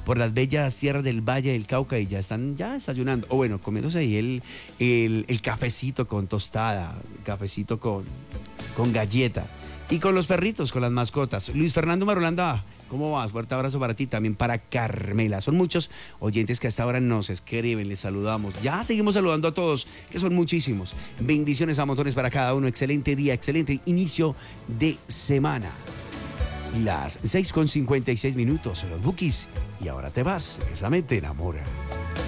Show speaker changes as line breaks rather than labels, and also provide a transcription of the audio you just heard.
por las bellas tierras del Valle del Cauca y ya están ya desayunando. O bueno, comiéndose ahí el cafecito con tostada, cafecito con galleta. Y con los perritos, con las mascotas. Luis Fernando Marulanda, ¿cómo vas? Fuerte abrazo para ti, también para Carmela. Son muchos oyentes que hasta ahora nos escriben, les saludamos. Ya seguimos saludando a todos, que son muchísimos. Bendiciones a montones para cada uno. Excelente día, excelente inicio de semana. Las 6:56 minutos, los Bukis. Y ahora te vas, esa me te enamora.